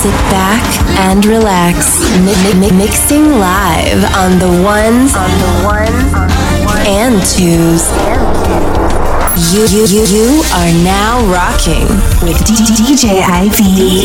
Sit back and relax. Mixing live on the ones and twos. You are now rocking with DJ IV.